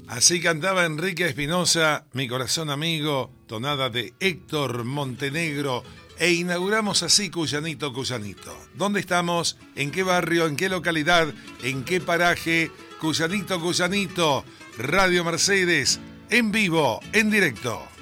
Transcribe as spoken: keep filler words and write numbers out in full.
Así cantaba Enrique Espinosa, Mi corazón amigo, tonada de Héctor Montenegro, e inauguramos así Cuyanito, Cuyanito. ¿Dónde estamos? ¿En qué barrio? ¿En qué localidad? ¿En qué paraje? Cuyanito, Cuyanito, Radio Mercedes, en vivo, en directo.